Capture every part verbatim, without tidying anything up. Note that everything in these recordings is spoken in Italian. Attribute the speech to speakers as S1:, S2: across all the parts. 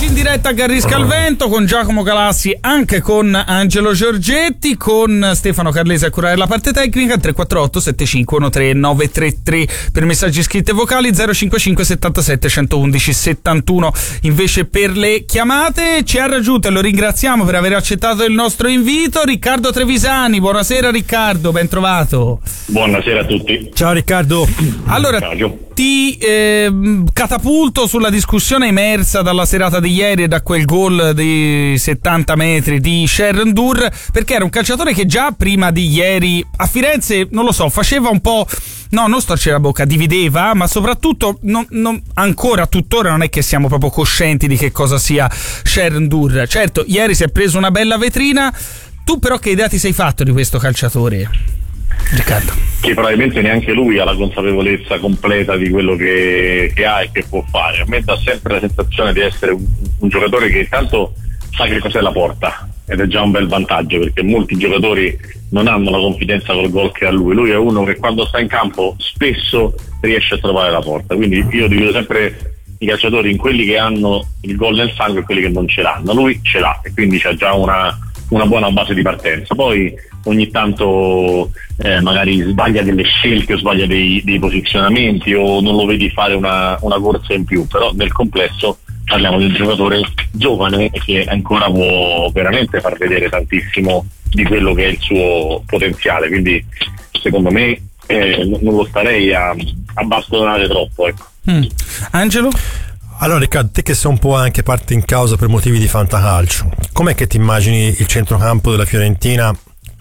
S1: Eccoci in diretta a Garrisca al Vento con Giacomo Galassi, anche con Angelo Giorgetti, con Stefano Carlesi a curare la parte tecnica. Tre quattro otto sette cinque uno tre nove tre tre per messaggi scritti e vocali, zero cinque cinque settantasette centoundici settantuno invece per le chiamate. Ci ha raggiunto e lo ringraziamo per aver accettato il nostro invito Riccardo Trevisani. Buonasera Riccardo, ben trovato.
S2: Buonasera a tutti.
S3: Ciao Riccardo.
S1: Allora, Ciao. ti eh, catapulto sulla discussione emersa dalla serata di ieri e da quel gol di settanta metri di Sharon Durr, perché era un calciatore che già prima di ieri a Firenze, non lo so, faceva un po', no, non storcere la bocca, divideva, ma soprattutto non, non, ancora tuttora non è che siamo proprio coscienti di che cosa sia Sharon Durr. Certo, ieri si è preso una bella vetrina. Tu però che idea ti sei fatto di questo calciatore, Riccardo?
S2: Che probabilmente neanche lui ha la consapevolezza completa di quello che, che ha e che può fare. A me dà sempre la sensazione di essere un, un giocatore che intanto sa che cos'è la porta, ed è già un bel vantaggio, perché molti giocatori non hanno la confidenza col gol che ha lui. Lui è uno che quando sta in campo spesso riesce a trovare la porta, quindi io divido sempre i calciatori in quelli che hanno il gol nel sangue e quelli che non ce l'hanno. Lui ce l'ha e quindi c'ha già una, una buona base di partenza. Poi ogni tanto eh, magari sbaglia delle scelte o sbaglia dei, dei posizionamenti o non lo vedi fare una, una corsa in più, però nel complesso parliamo di un giocatore giovane che ancora può veramente far vedere tantissimo di quello che è il suo potenziale, quindi secondo me eh, non lo starei a, a bastonare troppo, ecco.
S1: mm. Angelo?
S3: Allora Riccardo, te che sei un po' anche parte in causa per motivi di fantacalcio, com'è che ti immagini il centrocampo della Fiorentina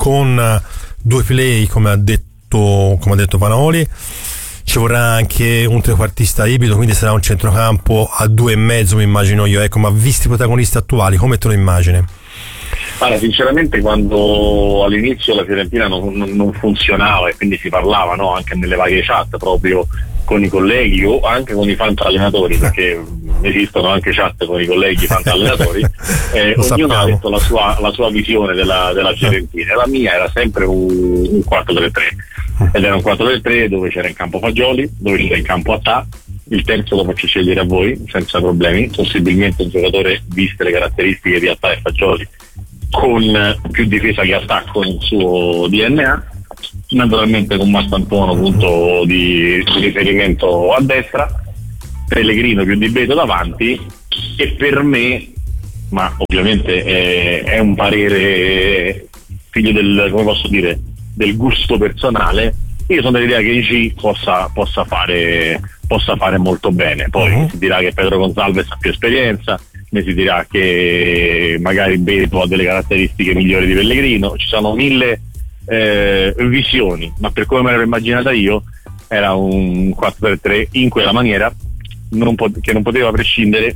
S3: con due play, come ha detto, come ha detto Vanoli? Ci vorrà anche un trequartista ibrido, quindi sarà un centrocampo a due e mezzo, mi immagino io, ecco, ma visti i protagonisti attuali, come te lo immagini?
S2: Allora, sinceramente quando all'inizio la Fiorentina non, non, non funzionava e quindi si parlava, no, anche nelle varie chat proprio con i colleghi o anche con i fantallenatori, perché esistono anche chat con i colleghi fantallenatori, eh, ognuno
S3: sappiamo.
S2: ha detto la sua, la sua visione della, della Fiorentina, e la mia era sempre un, un quattro tre tre, ed era un quattro tre tre dove c'era in campo Fagioli, dove c'era in campo Attà, il terzo lo faccio scegliere a voi senza problemi, possibilmente un giocatore, viste le caratteristiche di Attà e Fagioli, con più difesa che attacco nel suo D N A, naturalmente con Marcantonio punto di, di riferimento a destra, Pellegrino più di Beto davanti, e per me, ma ovviamente è, è un parere figlio del, come posso dire, del gusto personale, io sono dell'idea che G possa, possa fare possa fare molto bene. Poi uh-huh. si dirà che Pedro Gonçalves ha più esperienza, ne si dirà che magari Beto ha delle caratteristiche migliori di Pellegrino, ci sono mille eh, visioni, ma per come me l'ero immaginata io era un quattro tre tre in quella maniera, non po- che non poteva prescindere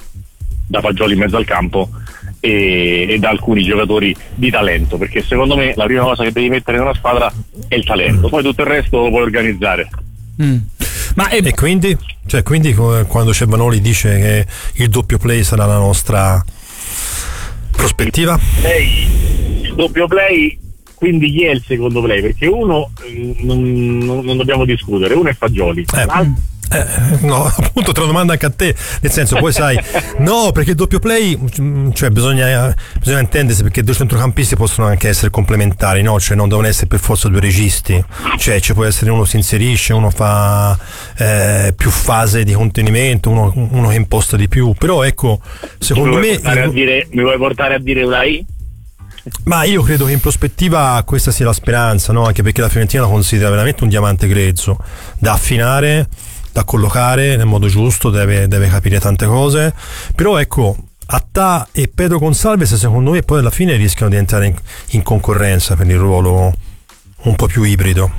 S2: da Fagioli in mezzo al campo e, e da alcuni giocatori di talento, perché secondo me la prima cosa che devi mettere in una squadra è il talento, poi tutto il resto lo puoi organizzare.
S1: mm. Ma è...
S3: E quindi, cioè, quindi quando Cebanoli dice che il doppio play sarà la nostra prospettiva?
S2: Il, play, il doppio play, quindi chi è il secondo play? Perché uno non, non, non dobbiamo discutere, uno è Fagioli,
S3: eh. Eh, no, appunto te lo domando anche a te, nel senso, poi sai, no, perché il doppio play, cioè bisogna, bisogna intendersi, perché due centrocampisti possono anche essere complementari, no? Cioè non devono essere per forza due registi, cioè ci può essere uno si inserisce, uno fa eh, più fase di contenimento, uno, uno che imposta di più, però ecco, secondo
S2: mi
S3: me
S2: io... a dire, mi vuoi portare a dire una I?
S3: Ma io credo che in prospettiva questa sia la speranza, no? Anche perché la Fiorentina la considera veramente un diamante grezzo da affinare, da collocare nel modo giusto, deve, deve capire tante cose, però ecco, Attà e Pedro Gonçalves secondo me poi alla fine rischiano di entrare in, in concorrenza per il ruolo un po' più ibrido.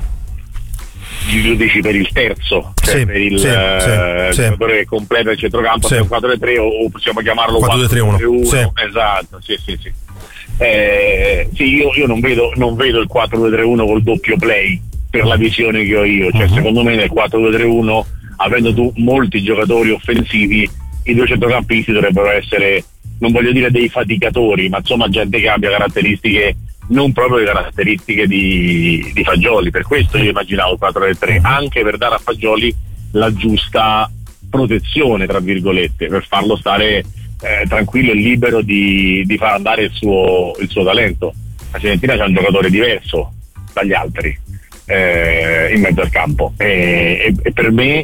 S2: Giudici per il terzo, cioè
S3: sì,
S2: per il
S3: sì,
S2: uh,
S3: sì,
S2: giocatore che completa il centrocampo,
S3: sì.
S2: un quattro tre tre o, o possiamo chiamarlo
S3: quattro tre uno, sì.
S2: Esatto, sì, sì, sì. Eh, sì, io, io non vedo non vedo il quattro due tre uno col doppio play per la visione che ho io, cioè uh-huh. secondo me nel quattro due tre uno, avendo tu molti giocatori offensivi, i due centrocampisti dovrebbero essere, non voglio dire dei faticatori, ma insomma gente che abbia caratteristiche, non proprio le caratteristiche di, di Fagioli. Per questo io immaginavo il quattro tre tre, anche per dare a Fagioli la giusta protezione, tra virgolette, per farlo stare eh, tranquillo e libero di, di far andare il suo, il suo talento. La Fiorentina c'è un giocatore diverso dagli altri eh, in mezzo al campo e, e, e per me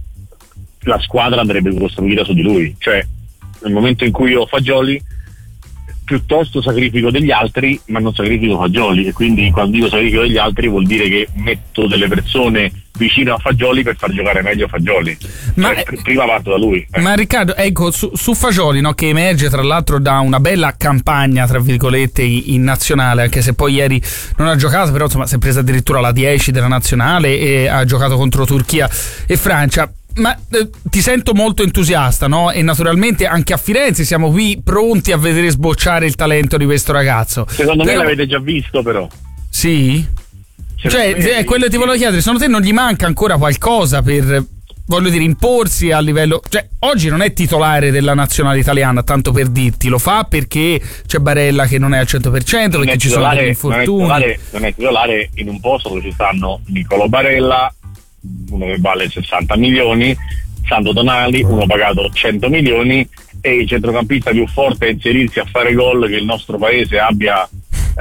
S2: la squadra andrebbe costruita su di lui, cioè nel momento in cui io ho Fagioli piuttosto sacrifico degli altri ma non sacrifico Fagioli, e quindi quando io sacrifico degli altri vuol dire che metto delle persone vicino a Fagioli per far giocare meglio Fagioli, ma cioè, pr- prima parto da lui eh.
S1: Ma Riccardo, ecco, su, su Fagioli, no, che emerge tra l'altro da una bella campagna tra virgolette in nazionale, anche se poi ieri non ha giocato, però insomma si è presa addirittura la dieci della nazionale e ha giocato contro Turchia e Francia. Ma eh, ti sento molto entusiasta, no? E naturalmente anche a Firenze siamo qui pronti a vedere sbocciare il talento di questo ragazzo.
S2: Secondo
S1: però...
S2: me l'avete già visto, però.
S1: Sì? Cioè, me... è quello che ti volevo chiedere, secondo te non gli manca ancora qualcosa per, voglio dire, imporsi a livello... Cioè, oggi non è titolare della nazionale italiana, tanto per dirti, lo fa perché c'è Barella che non è al cento per cento, perché ci sono degli infortuni.
S2: Non è, titolare, non è titolare in un posto dove ci stanno Niccolò Barella, uno che vale sessanta milioni, Sandro Tonali, uno pagato cento milioni, e il centrocampista più forte a inserirsi a fare gol che il nostro paese abbia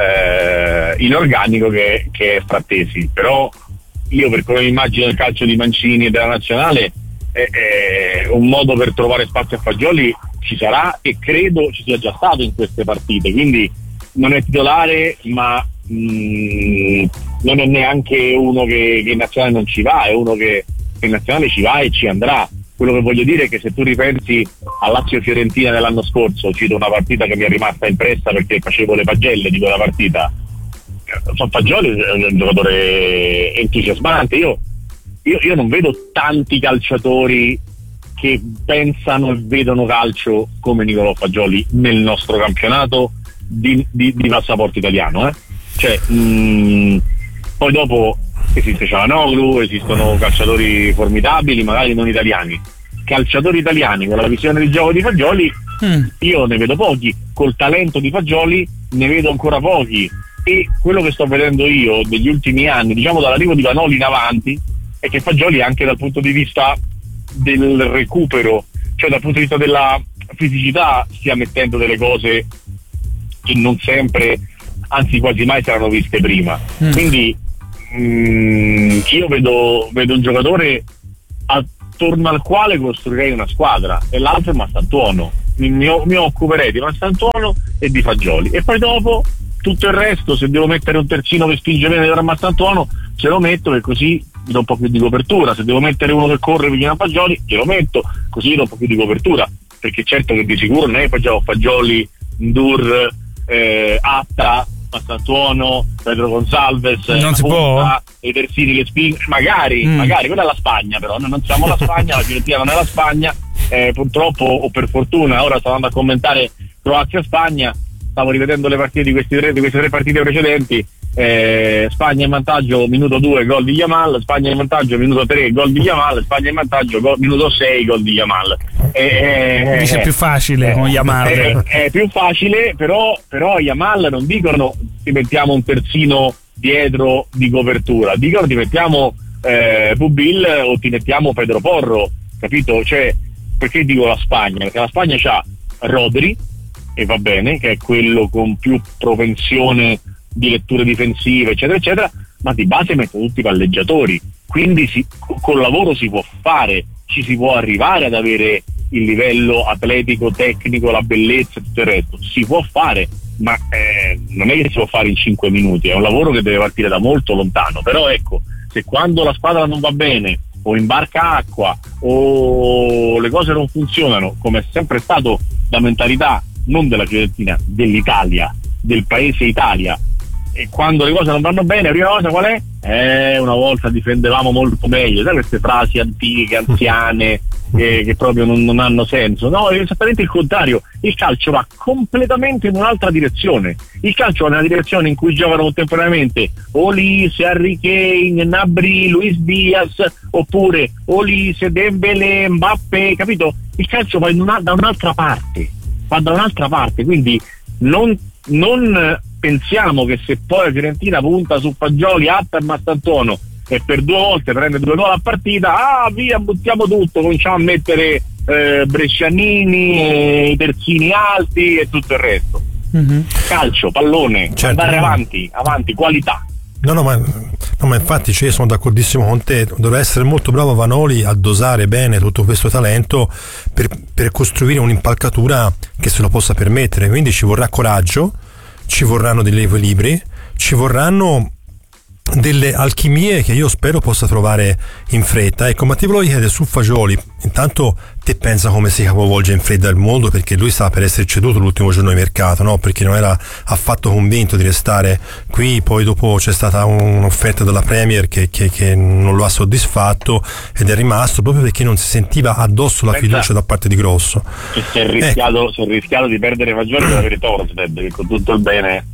S2: eh, in organico, che, che è Frattesi. Però io, per come mi immagino il calcio di Mancini e della nazionale, eh, eh, un modo per trovare spazio a Fagioli ci sarà, e credo ci sia già stato in queste partite, quindi non è titolare, ma mh, non è neanche uno che, che in nazionale non ci va, è uno che, che in nazionale ci va e ci andrà. Quello che voglio dire è che se tu ripensi a Lazio-Fiorentina dell'anno scorso, cito una partita che mi è rimasta impressa perché facevo le pagelle di quella partita, Fagioli è un giocatore entusiasmante. Io, io, io non vedo tanti calciatori che pensano e vedono calcio come Niccolò Fagioli nel nostro campionato di, di, di passaporto italiano, eh? Cioè, mh, poi dopo esiste Cialanoglu, esistono calciatori formidabili, magari non italiani. Calciatori italiani con la visione di gioco di Fagioli mm. io ne vedo pochi, col talento di Fagioli ne vedo ancora pochi, e quello che sto vedendo io degli ultimi anni, diciamo dall'arrivo di Vanoli in avanti, è che Fagioli, anche dal punto di vista del recupero, cioè dal punto di vista della fisicità, stia mettendo delle cose che non sempre, anzi quasi mai, si erano viste prima. Mm. Quindi mh, io vedo, vedo un giocatore attorno al quale costruirei una squadra, e l'altro è Mastantuono. Mi, mi, mi occuperei di Mastantuono e di Fagioli, e poi dopo tutto il resto, se devo mettere un terzino che spinge bene da Mastantuono, ce lo metto, e così do un po' più di copertura. Se devo mettere uno che corre vicino a Fagioli, ce lo metto, così do un po' più di copertura, perché certo che di sicuro noi facciamo Fagioli, Ndur, eh, Atta, Mastantuono, Pedro Gonçalves,
S1: non si può,
S2: i terzini che spingono, magari, mm. magari, quella è la Spagna, però noi non siamo la Spagna, la Fiorentina non è la Spagna, eh, purtroppo o per fortuna. Ora sto andando a commentare Croazia-Spagna, stavo rivedendo le partite di, questi tre, di queste tre partite precedenti. Eh, Spagna in vantaggio minuto due, gol di Yamal. Spagna in vantaggio minuto tre, gol di Yamal. Spagna in vantaggio gol, minuto sei, gol di Yamal.
S1: Eh, Dice
S2: eh,
S1: è più facile
S2: eh,
S1: con Yamal.
S2: È, è più facile, però, però Yamal non dicono ti mettiamo un terzino dietro di copertura, dicono ti mettiamo eh, Pubil o ti mettiamo Pedro Porro, capito? Cioè, perché dico la Spagna? Perché la Spagna c'ha Rodri, e va bene, che è quello con più propensione di letture difensive, eccetera eccetera, ma di base mettono tutti i palleggiatori, quindi si, col lavoro si può fare, ci si può arrivare ad avere il livello atletico, tecnico, la bellezza e tutto il resto, si può fare, ma eh, non è che si può fare in cinque minuti, è un lavoro che deve partire da molto lontano. Però ecco, se quando la squadra non va bene, o imbarca acqua, o le cose non funzionano, come è sempre stato la mentalità non della Fiorentina, dell'Italia, del paese Italia, e quando le cose non vanno bene, la prima cosa qual è? Eh, una volta difendevamo molto meglio, sai queste frasi antiche, anziane, eh, che proprio non, non hanno senso. No, è esattamente il contrario, il calcio va completamente in un'altra direzione. Il calcio va nella direzione in cui giocano contemporaneamente Olise, Harry Kane, Gnabry, Luis Diaz, oppure Olise, Dembélé, Mbappé, capito? Il calcio va in una, da un'altra parte, va da un'altra parte, quindi non, non pensiamo che se poi la Fiorentina punta su Fagioli, Atta e Mastantuono e per due volte prende due gol a partita, ah via, buttiamo tutto, cominciamo a mettere eh, brescianini, i terzini alti e tutto il resto. Mm-hmm. Calcio, pallone, certo, andare no. avanti, avanti, qualità.
S3: No, no, ma, no, ma infatti cioè, sono d'accordissimo con te, dovrà essere molto bravo Vanoli a dosare bene tutto questo talento per, per costruire un'impalcatura che se lo possa permettere, quindi ci vorrà coraggio, ci vorranno degli equilibri, ci vorranno delle alchimie che io spero possa trovare in fretta. Ecco, ma ti volevo chiedere su Fagioli, intanto te pensa come si capovolge in fredda il mondo, perché lui sta per essere ceduto l'ultimo giorno di mercato, no? Perché non era affatto convinto di restare qui, poi dopo c'è stata un'offerta della Premier che, che, che non lo ha soddisfatto ed è rimasto proprio perché non si sentiva addosso la pensa, fiducia da parte di Grosso.
S2: Si è rischiato, eh. si è rischiato di perdere Fagioli per avere Torstedt, che con tutto il bene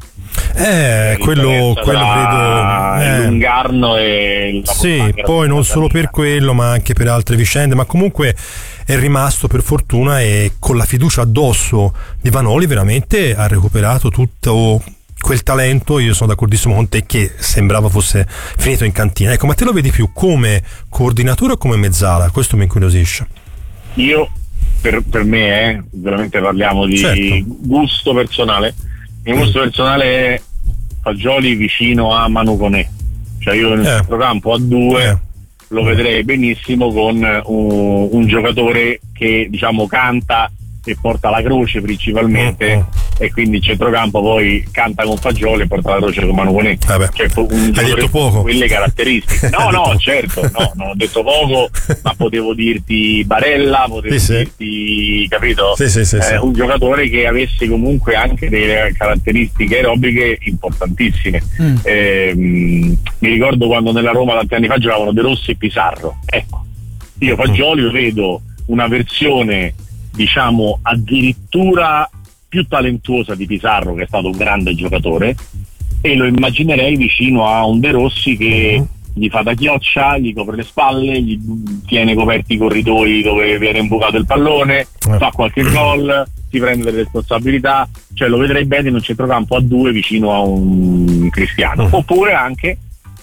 S3: Eh, quello, quello credo
S2: eh, il Lungarno e il
S3: sì, poi non solo per quello ma anche per altre vicende, ma comunque è rimasto per fortuna e con la fiducia addosso di Vanoli veramente ha recuperato tutto quel talento. Io sono d'accordissimo con te che sembrava fosse finito in cantina. Ecco, ma te lo vedi più come coordinatore o come mezzala? Questo mi incuriosisce.
S2: Io per, per me eh, veramente parliamo di certo. gusto personale. Il gusto personale è Fagioli vicino a Manu Koné, cioè io nel centrocampo eh. a due eh. lo vedrei benissimo con un, un giocatore che diciamo canta e porta la croce principalmente uh-huh. e quindi il centrocampo poi canta con Fagioli e porta la croce con Manu Koné.
S3: Cioè,
S2: un
S3: hai detto poco
S2: quelle caratteristiche. No no certo no, non ho detto poco, ma potevo dirti Barella, potevo sì, dirti sì. capito
S3: sì, sì, sì,
S2: eh,
S3: sì.
S2: un giocatore che avesse comunque anche delle caratteristiche aerobiche importantissime. mm. eh, mi ricordo quando nella Roma tanti anni fa giocavano De Rossi e Pizarro, ecco io Fagioli lo vedo una versione diciamo addirittura più talentuosa di Pizarro, che è stato un grande giocatore, e lo immaginerei vicino a un De Rossi che uh-huh. gli fa da chioccia, gli copre le spalle, gli tiene coperti i corridoi dove viene imbucato il pallone, uh-huh. fa qualche gol, si prende delle responsabilità, cioè lo vedrei bene in un centrocampo a due vicino a un Cristiano, uh-huh. oppure anche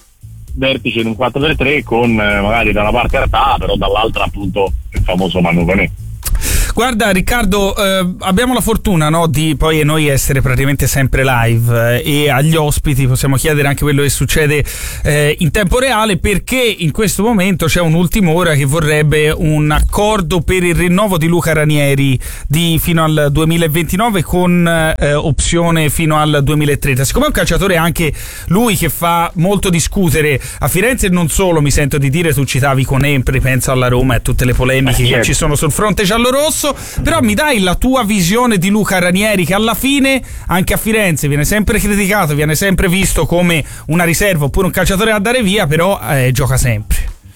S2: vertice in un quattro tre tre con eh, magari da una parte Artà, però dall'altra appunto il famoso Manu Koné.
S1: Guarda Riccardo, eh, abbiamo la fortuna, no, di poi noi essere praticamente sempre live eh, e agli ospiti possiamo chiedere anche quello che succede eh, in tempo reale, perché in questo momento c'è un'ultima ora che vorrebbe un accordo per il rinnovo di Luca Ranieri di fino al duemilaventinove con eh, opzione fino al duemilatrenta. Siccome è un calciatore anche lui che fa molto discutere a Firenze, non solo, mi sento di dire, tu citavi Koné, penso alla Roma e tutte le polemiche eh, certo. che ci sono sul fronte giallorosso, però mi dai la tua visione di Luca Ranieri, che alla fine anche a Firenze viene sempre criticato, viene sempre visto come una riserva oppure un calciatore da dare via, però eh, gioca sempre.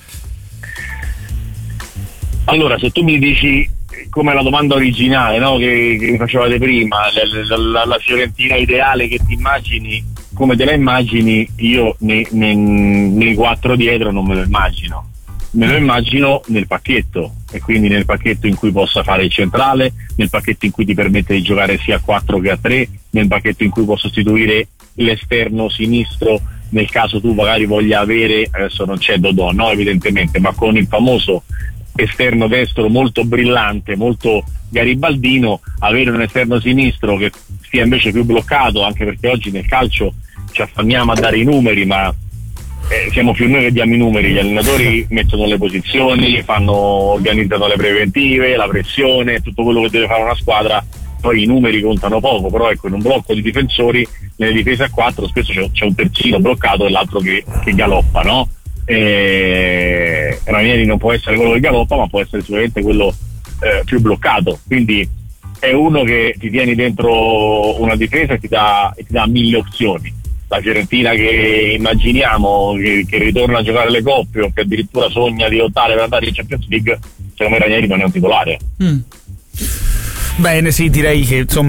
S2: Allora, se tu mi dici come la domanda originale, no, che, che mi facevate prima, la, la, la Fiorentina ideale che ti immagini, come te la immagini, io nei, nei, nei quattro dietro non me lo immagino. Me lo immagino nel pacchetto, e quindi nel pacchetto in cui possa fare il centrale, nel pacchetto in cui ti permette di giocare sia a quattro che a tre, nel pacchetto in cui può sostituire l'esterno sinistro nel caso tu magari voglia avere, adesso non c'è Dodò, no, evidentemente, ma con il famoso esterno destro molto brillante, molto garibaldino, avere un esterno sinistro che sia invece più bloccato, anche perché oggi nel calcio ci affanniamo a dare i numeri, ma Eh, siamo più noi che diamo i numeri, gli allenatori mettono le posizioni, fanno, organizzano le preventive, la pressione, tutto quello che deve fare una squadra, poi i numeri contano poco, però ecco, in un blocco di difensori, nelle difese a quattro spesso c'è, c'è un terzino bloccato e l'altro che, che galoppa, no? E Ranieri non può essere quello che galoppa, ma può essere sicuramente quello eh, più bloccato, quindi è uno che ti tieni dentro una difesa e ti dà, e ti dà mille opzioni. La Fiorentina che immaginiamo che, che ritorna a giocare le coppe o che addirittura sogna di lottare per andare in Champions League, secondo me Ranieri non è un titolare.
S1: mm. Bene, sì, direi che insomma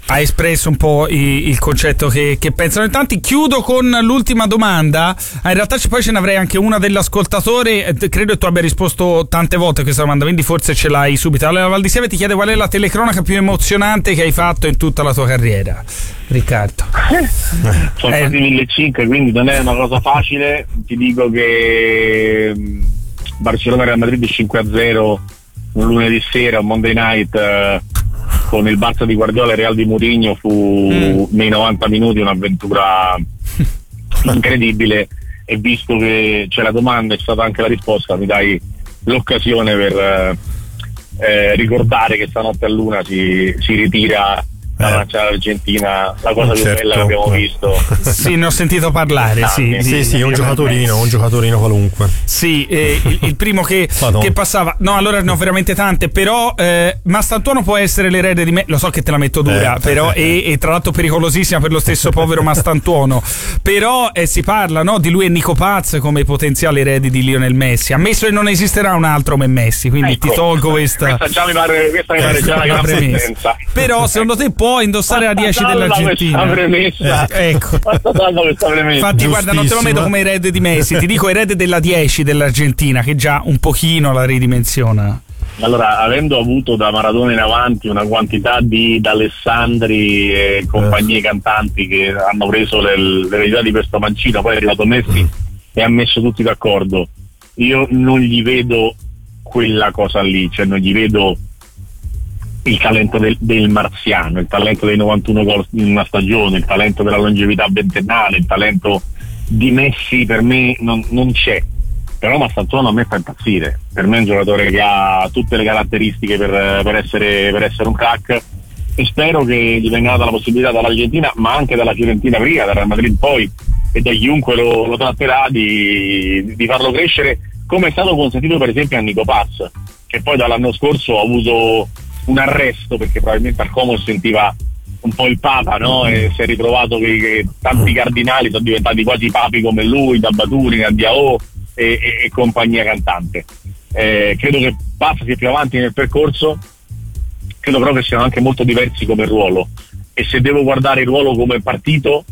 S1: ha espresso un po' il, il concetto che, che pensano in tanti. Chiudo con l'ultima domanda. In realtà poi ce ne avrei anche una dell'ascoltatore, credo che tu abbia risposto tante volte a questa domanda, quindi forse ce l'hai subito. Allora, Val di Sieve ti chiede qual è la telecronaca più emozionante che hai fatto in tutta la tua carriera, Riccardo.
S2: Sono
S1: eh.
S2: stati millecinquecento, quindi non è una cosa facile. Ti dico che Barcellona Real Madrid cinque a zero un lunedì sera, un Monday night, eh, con il Barça di Guardiola e Real di Mourinho fu mm. nei novanta minuti un'avventura incredibile, e visto che c'è la domanda, è stata anche la risposta, mi dai l'occasione per eh, ricordare che stanotte a luna si, si ritira la nazionale argentina, la cosa più
S3: certo.
S2: bella che abbiamo visto.
S1: Sì, ne ho sentito parlare. Sì,
S3: sì, sì, sì, un giocatorino, un giocatorino qualunque.
S1: Sì, eh, il, il primo che, che passava. No, allora ne ho veramente tante, però eh, Mastantuono può essere l'erede di me. Lo so che te la metto dura, eh, però eh, e, e tra l'altro pericolosissima per lo stesso povero Mastantuono. Però eh, si parla, no, di lui e Nico Paz come potenziali eredi di Lionel Messi. Ammesso che non esisterà un altro come Messi, quindi ecco, ti tolgo questa.
S2: Questa già mi pare, questa mi pare già una gran presenza.
S1: Però secondo te può indossare la dieci dell'Argentina?
S2: Premessa.
S1: Eh, ecco. Infatti guarda, non te lo metto come erede di Messi, ti dico erede della dieci dell'Argentina, che già un pochino la ridimensiona.
S2: Allora, avendo avuto da Maradona in avanti una quantità di D'Alessandri e compagnie eh. cantanti che hanno preso l'eredità di questo mancino, poi è arrivato Messi e ha messo tutti d'accordo, io non gli vedo quella cosa lì, cioè non gli vedo il talento del, del marziano, il talento dei novantuno gol in una stagione, il talento della longevità ventennale, il talento di Messi per me non, non c'è. Però Mastantuono a me fa impazzire, per me è un giocatore che ha tutte le caratteristiche per, per, essere, per essere un crack, e spero che gli venga data la possibilità dall'Argentina, ma anche dalla Fiorentina prima, dal Real Madrid poi, e da chiunque lo, lo tratterà di, di farlo crescere, come è stato consentito per esempio a Nico Paz, che poi dall'anno scorso ha avuto un arresto perché probabilmente al Como sentiva un po' il papa, no? E si è ritrovato che, che tanti cardinali sono diventati quasi papi come lui, da Baturi, a Diao e, e, e compagnia cantante. Eh, credo che Paz sia più avanti nel percorso, credo però che siano anche molto diversi come ruolo, e se devo guardare il ruolo come partito,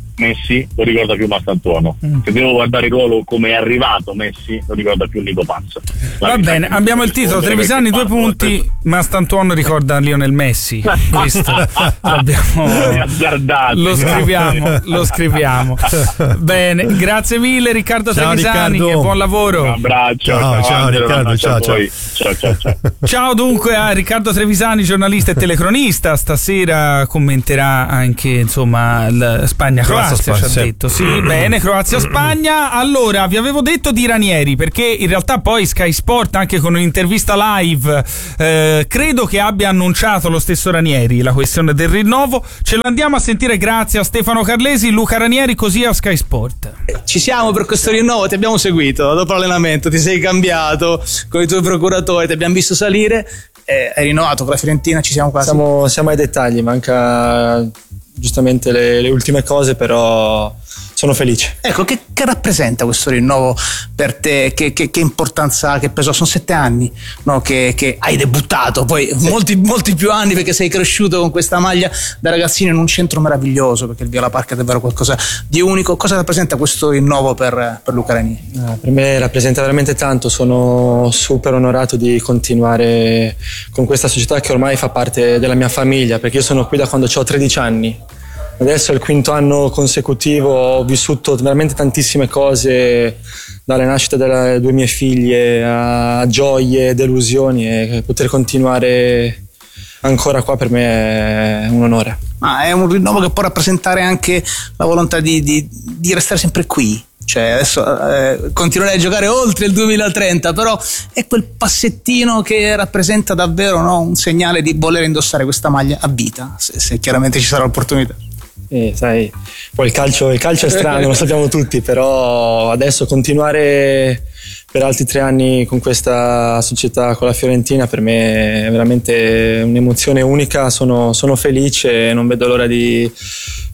S2: Messi lo ricorda più Mastantuono. Mm. Se devo guardare il ruolo come è arrivato Messi, lo ricorda più Nico Paz.
S1: Va bene, abbiamo il titolo: Trevisani due punti, per... Mastantuono ricorda Lionel Messi. Questo l'abbiamo... lo scriviamo, lo scriviamo. Bene, grazie mille Riccardo ciao, Trevisani, Riccardo. E buon lavoro.
S2: Un abbraccio,
S3: ciao, ciao, ciao Riccardo, ciao, ciao.
S2: Ciao, ciao, ciao.
S1: Ciao dunque a Riccardo Trevisani, giornalista e telecronista. Stasera commenterà anche insomma il Spagna-Croazia. Ci ha detto sì, bene, Croazia-Spagna. Allora, vi avevo detto di Ranieri, perché in realtà poi Sky Sport, anche con un'intervista live, eh, credo che abbia annunciato lo stesso Ranieri la questione del rinnovo. Ce lo andiamo a sentire grazie a Stefano Carlesi, Luca Ranieri, così a Sky Sport.
S4: Ci siamo per questo rinnovo, ti abbiamo seguito dopo l'allenamento, ti sei cambiato con i tuoi procuratori, ti abbiamo visto salire, eh, hai rinnovato con la Fiorentina, ci siamo quasi.
S5: Siamo, siamo ai dettagli, manca giustamente le, le ultime cose, però sono felice.
S4: Ecco, che, che rappresenta questo rinnovo per te? Che, che, che importanza ha? Che peso? Sono sette anni, no? che, che hai debuttato, poi sì. molti, molti più anni, perché sei cresciuto con questa maglia da ragazzino in un centro meraviglioso, perché il Viola Park è davvero qualcosa di unico. Cosa rappresenta questo rinnovo per, per Luca Ranieri?
S5: Ah, per me rappresenta veramente tanto, sono super onorato di continuare con questa società che ormai fa parte della mia famiglia, perché io sono qui da quando ho tredici anni. Adesso è il quinto anno consecutivo, ho vissuto veramente tantissime cose, dalle nascite delle due mie figlie a gioie, delusioni, e poter continuare ancora qua per me è un onore.
S4: Ma è un rinnovo che può rappresentare anche la volontà di, di, di restare sempre qui. Cioè adesso eh, continuerai a giocare oltre il duemilatrenta, però è quel passettino che rappresenta davvero, no, un segnale di voler indossare questa maglia a vita, se, se chiaramente ci sarà l'opportunità.
S5: Eh, sai, poi il calcio, il calcio è strano, lo sappiamo tutti, però adesso continuare per altri tre anni con questa società, con la Fiorentina, per me è veramente un'emozione unica. Sono, sono felice e non vedo l'ora di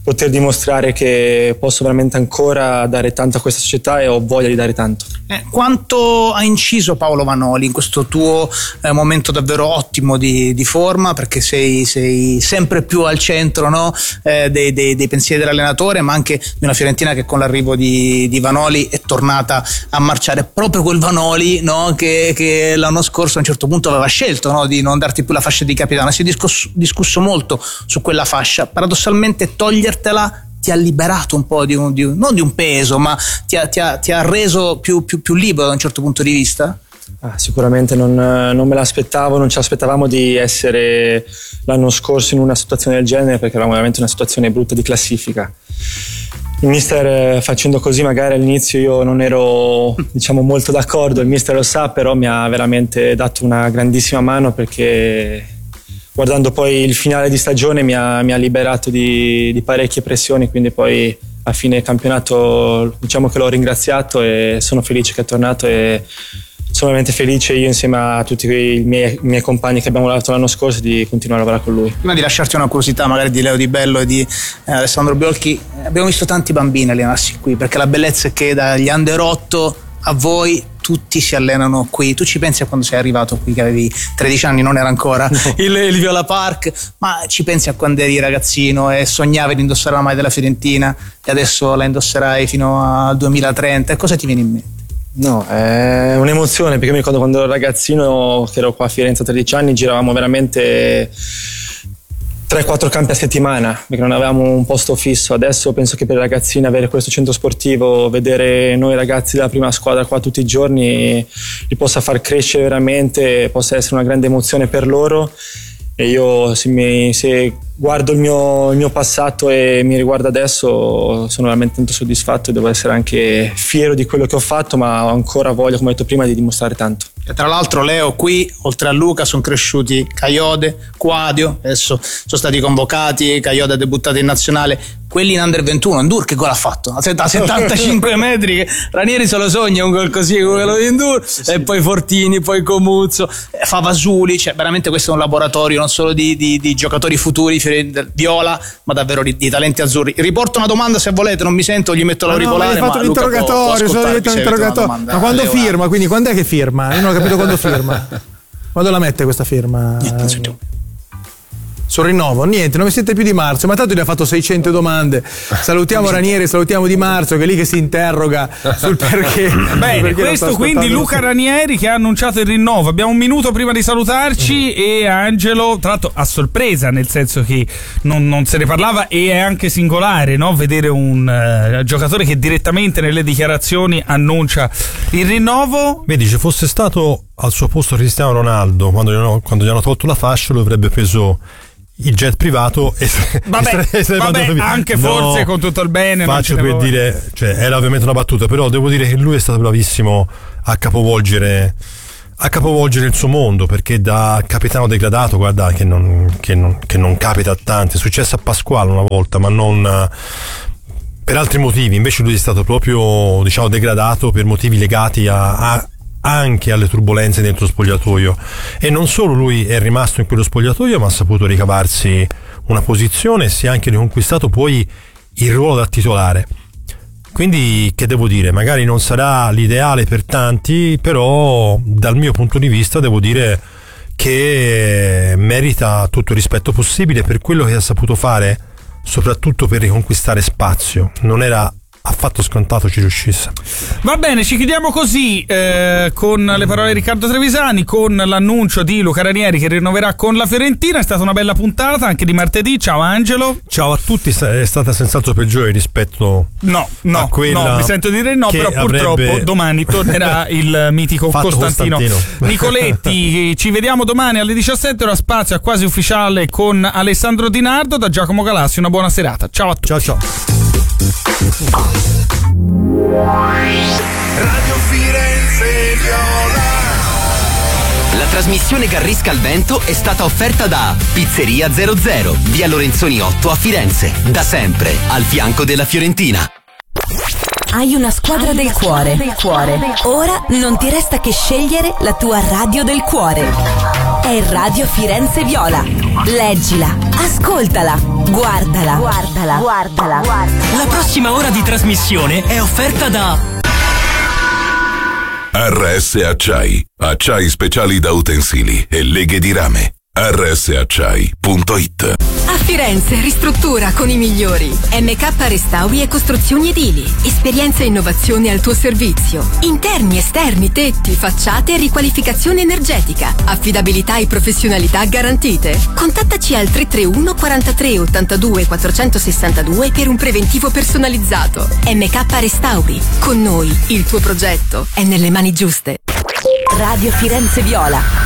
S5: poter dimostrare che posso veramente ancora dare tanto a questa società e ho voglia di dare tanto.
S4: Eh, quanto ha inciso Paolo Vanoli in questo tuo eh, momento davvero ottimo di, di forma, perché sei, sei sempre più al centro, no? eh, dei, dei, dei pensieri dell'allenatore, ma anche di una Fiorentina che con l'arrivo di, di Vanoli è tornata a marciare, proprio quel Vanoli, no? che, che l'anno scorso a un certo punto aveva scelto, no? di non darti più la fascia di capitano. Si è discusso, discusso molto su quella fascia, paradossalmente togliertela ti ha liberato un po' di un, di un non di un peso, ma ti ha, ti ha, ti ha reso più, più, più libero da un certo punto di vista?
S5: Ah, sicuramente non, non me l'aspettavo, non ci aspettavamo di essere l'anno scorso in una situazione del genere, perché eravamo veramente in una situazione brutta di classifica. Il mister facendo così magari all'inizio io non ero diciamo molto d'accordo, il mister lo sa, però mi ha veramente dato una grandissima mano, perché guardando poi il finale di stagione mi ha, mi ha liberato di, di parecchie pressioni, quindi poi a fine campionato diciamo che l'ho ringraziato e sono felice che è tornato, e sono veramente felice io insieme a tutti i miei, i miei compagni che abbiamo lavorato l'anno scorso di continuare a lavorare con lui.
S4: Prima di lasciarti una curiosità magari di Leo Di Bello e di eh, Alessandro Biolchi, abbiamo visto tanti bambini allenarsi qui, perché la bellezza è che dagli under otto a voi tutti si allenano qui. Tu ci pensi a quando sei arrivato qui, che avevi tredici anni, non era ancora no. il, il Viola Park, ma ci pensi a quando eri ragazzino e sognavi di indossare la maglia della Fiorentina e adesso la indosserai fino al duemilatrenta, e cosa ti viene in mente?
S5: No, è un'emozione, perché mi ricordo quando ero ragazzino, che ero qua a Firenze a tredici anni, giravamo veramente tre quattro campi a settimana, perché non avevamo un posto fisso. Adesso penso che per i ragazzini avere questo centro sportivo, vedere noi ragazzi della prima squadra qua tutti i giorni, li possa far crescere veramente, possa essere una grande emozione per loro. E io se, mi, se guardo il mio, il mio passato e mi riguardo adesso, sono veramente tanto soddisfatto e devo essere anche fiero di quello che ho fatto, ma ho ancora voglia, come ho detto prima, di dimostrare tanto.
S4: E tra l'altro, Leo, qui oltre a Luca sono cresciuti Caiode, Quadio, adesso sono stati convocati, Caiode ha debuttato in nazionale, quelli in under ventuno. Ndur che gol ha fatto? A settantacinque metri, che Ranieri se lo sogna un gol così come quello di Ndur, e poi Fortini, poi Comuzzo, Favasuli, cioè veramente questo è un laboratorio non solo di, di, di giocatori futuri Viola, ma davvero di, di talenti azzurri. Riporto una domanda se volete, non mi sento, gli metto l'auricolare.
S6: No, ma hai fatto l'interrogatorio, sono detto l'interrogatorio. Ma quando firma? Quindi quando è che firma? Io non ho capito quando firma. Quando la mette questa firma?
S4: Niente,
S6: sul rinnovo, niente, non mi siete più Di Marzio, ma tanto gli ha fatto seicento domande. Salutiamo Ranieri, salutiamo Di Marzio, che è lì che si interroga sul perché.
S1: Bene,
S6: perché
S1: questo quindi Luca Ranieri che ha annunciato il rinnovo. Abbiamo un minuto prima di salutarci e Angelo, tra l'altro a sorpresa, nel senso che non, non se ne parlava, e è anche singolare, no? Vedere un uh, giocatore che direttamente nelle dichiarazioni annuncia il rinnovo.
S3: Vedi, se fosse stato al suo posto Cristiano Ronaldo quando gli hanno, quando gli hanno tolto la fascia, lo avrebbe preso il jet privato e
S1: vabbè, e se, vabbè anche forse no, con tutto il bene
S3: faccio per dire, cioè era ovviamente una battuta, però devo dire che lui è stato bravissimo a capovolgere a capovolgere il suo mondo, perché da capitano degradato, guarda che non, che non, che non capita a tanti, è successo a Pasquale una volta, ma non per altri motivi. Invece lui è stato proprio, diciamo, degradato per motivi legati a, a anche alle turbulenze dentro lo spogliatoio, e non solo lui è rimasto in quello spogliatoio, ma ha saputo ricavarsi una posizione e si è anche riconquistato poi il ruolo da titolare. Quindi, che devo dire, magari non sarà l'ideale per tanti, però dal mio punto di vista devo dire che merita tutto il rispetto possibile per quello che ha saputo fare, soprattutto per riconquistare spazio. Non era affatto scontato ci riuscisse.
S1: Va bene, ci chiudiamo così eh, con le parole di Riccardo Trevisani, con l'annuncio di Luca Ranieri che rinnoverà con la Fiorentina. È stata una bella puntata anche di martedì. Ciao Angelo.
S3: Ciao a tutti, è stata senz'altro peggiore rispetto
S1: no, no,
S3: a quella
S1: no, mi sento dire no, però purtroppo domani tornerà il mitico Costantino, Costantino Nicoletti. Ci vediamo domani alle diciassette, ora spazio a Quasi Ufficiale con Alessandro Di Nardo. Da Giacomo Galassi una buona serata. Ciao a tutti.
S3: Ciao ciao.
S7: Radio Firenze Viola. La trasmissione Garrisca al Vento è stata offerta da Pizzeria zero zero, via Lorenzoni otto a Firenze, da sempre al fianco della Fiorentina.
S8: Hai una squadra Hai del, una cuore. Squadra del cuore. Ora non ti resta che scegliere la tua radio del cuore. È Radio Firenze Viola. Leggila, ascoltala. Guardala, guardala, guardala, guardala.
S9: La prossima ora di trasmissione è offerta da
S10: R S Acciai, acciai speciali da utensili e leghe di rame. R S acciai punto it.
S11: A Firenze ristruttura con i migliori. M K Restauri e Costruzioni Edili. Esperienza e innovazione al tuo servizio. Interni, esterni, tetti, facciate e riqualificazione energetica. Affidabilità e professionalità garantite. Contattaci al tre tre uno quarantatré ottantadue quattrocentosessantadue per un preventivo personalizzato. M K Restauri. Con noi il tuo progetto è nelle mani giuste.
S8: Radio Firenze Viola.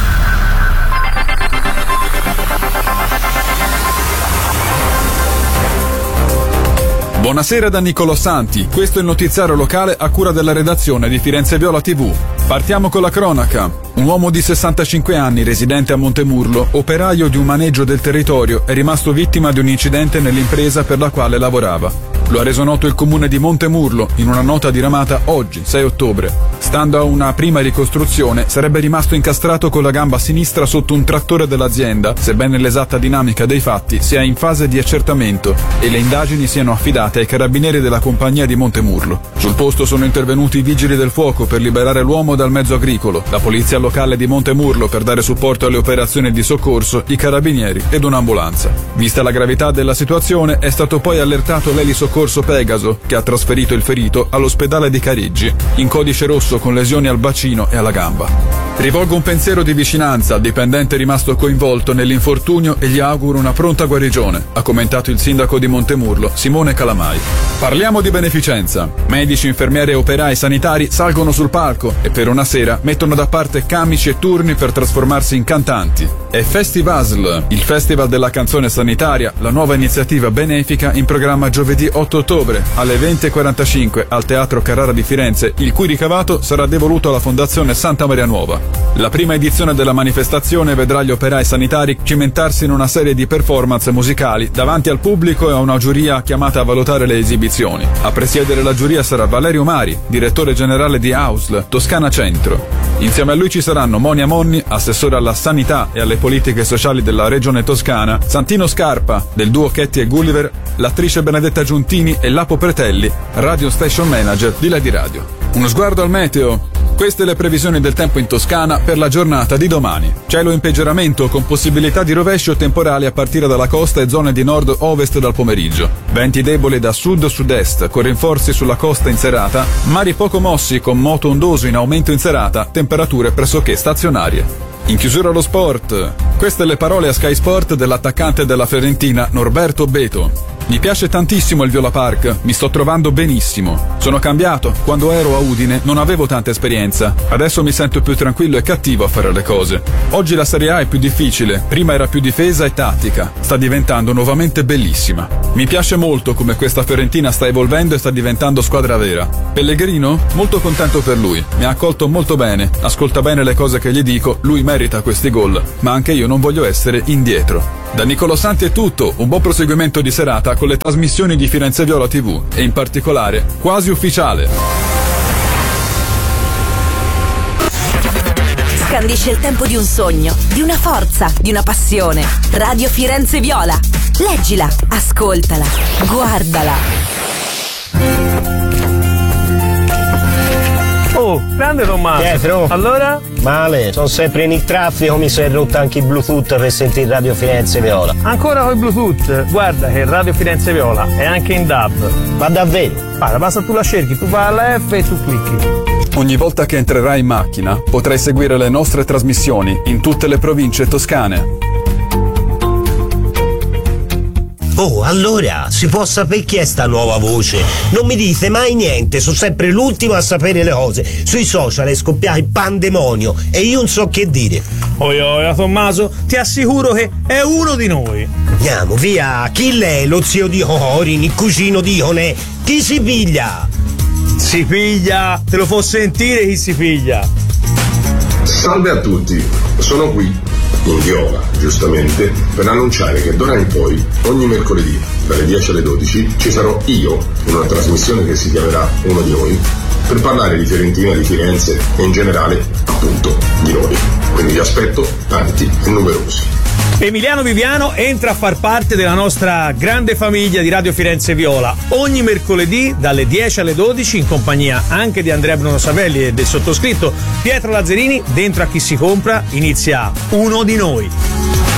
S12: Buonasera da Nicolò Santi, questo è il notiziario locale a cura della redazione di Firenze Viola tivù. Partiamo con la cronaca. Un uomo di sessantacinque anni, residente a Montemurlo, operaio di un maneggio del territorio, è rimasto vittima di un incidente nell'impresa per la quale lavorava. Lo ha reso noto il comune di Montemurlo in una nota diramata oggi, sei ottobre. Stando a una prima ricostruzione, sarebbe rimasto incastrato con la gamba sinistra sotto un trattore dell'azienda, sebbene l'esatta dinamica dei fatti sia in fase di accertamento e le indagini siano affidate ai carabinieri della compagnia di Montemurlo. Sul posto sono intervenuti i vigili del fuoco per liberare l'uomo dal mezzo agricolo, la polizia locale di Montemurlo per dare supporto alle operazioni di soccorso, i carabinieri ed un'ambulanza. Vista la gravità della situazione, è stato poi allertato l'elisoccorso Pegaso, che ha trasferito il ferito all'ospedale di Careggi, in codice rosso con lesioni al bacino e alla gamba. Rivolgo un pensiero di vicinanza al dipendente rimasto coinvolto nell'infortunio e gli auguro una pronta guarigione, ha commentato il sindaco di Montemurlo, Simone Calamai. Parliamo di beneficenza. Medici, infermieri e operai sanitari salgono sul palco e per una sera mettono da parte camici e turni per trasformarsi in cantanti. È Festivasl, il festival della canzone sanitaria, la nuova iniziativa benefica in programma giovedì otto ottobre alle venti e quarantacinque al Teatro Carrara di Firenze, il cui ricavato sarà devoluto alla Fondazione Santa Maria Nuova. La prima edizione della manifestazione vedrà gli operai sanitari cimentarsi in una serie di performance musicali davanti al pubblico e a una giuria chiamata a valutare le esibizioni. A presiedere la giuria sarà Valerio Mari, direttore generale di A U S L Toscana Centro. Insieme a lui ci saranno Monia Monni, assessore alla sanità e alle politiche sociali della regione toscana, Santino Scarpa, del duo Chetti e Gulliver, l'attrice Benedetta Giuntini e Lapo Pretelli, radio station manager di Lady Radio. Uno sguardo al meteo. Queste le previsioni del tempo in Toscana per la giornata di domani. Cielo in peggioramento con possibilità di rovescio temporali a partire dalla costa e zone di nord-ovest dal pomeriggio. Venti deboli da sud-sud-est con rinforzi sulla costa in serata, mari poco mossi con moto ondoso in aumento in serata, temperature pressoché stazionarie. In chiusura lo sport. Queste le parole a Sky Sport dell'attaccante della Fiorentina Norberto Beto. Mi piace tantissimo il Viola Park, mi sto trovando benissimo. Sono cambiato, quando ero a Udine non avevo tanta esperienza, adesso mi sento più tranquillo e cattivo a fare le cose. Oggi la Serie A è più difficile, prima era più difesa e tattica, sta diventando nuovamente bellissima. Mi piace molto come questa Fiorentina sta evolvendo e sta diventando squadra vera. Pellegrino? Molto contento per lui, mi ha accolto molto bene, ascolta bene le cose che gli dico, lui merita questi gol, ma anche io non voglio essere indietro. Da Nicolò Santi è tutto, un buon proseguimento di serata con le trasmissioni di Firenze Viola tivù e in particolare Quasi Ufficiale.
S8: Scandisce il tempo di un sogno, di una forza, di una passione. Radio Firenze Viola. Leggila, ascoltala, guardala.
S13: Oh, grande Tommaso.
S14: Pietro.
S13: Allora?
S14: Male, sono sempre in il traffico, mi sono rotto anche il Bluetooth per sentire Radio Firenze Viola.
S13: Ancora con il Bluetooth? Guarda che Radio Firenze Viola è anche in D A B.
S14: Ma davvero?
S13: Guarda, basta tu la cerchi, tu vai alla F e tu clicchi.
S12: Ogni volta che entrerai in macchina potrai seguire le nostre trasmissioni in tutte le province toscane.
S14: Oh, allora, si può sapere chi è sta nuova voce? Non mi dite mai niente, sono sempre l'ultimo a sapere le cose. Sui social è scoppiato il pandemonio e io non so che dire.
S13: Oi oi, Tommaso, ti assicuro che è uno di noi.
S14: Andiamo, via, chi lei? Lo zio di Corin, il cugino di Ionè? Chi si piglia?
S13: Si piglia, te lo può sentire chi si piglia.
S15: Salve a tutti, sono qui in Viola, giustamente, per annunciare che d'ora in poi, ogni mercoledì, dalle dieci alle dodici, ci sarò io, in una trasmissione che si chiamerà Uno di Noi, per parlare di Fiorentina, di Firenze e in generale, appunto, di noi. Quindi vi aspetto tanti e numerosi.
S16: Emiliano Viviano entra a far parte della nostra grande famiglia di Radio Firenze Viola ogni mercoledì dalle dieci alle dodici in compagnia anche di Andrea Bruno Savelli e del sottoscritto Pietro Lazzarini. Dentro a Chi si compra inizia Uno di noi.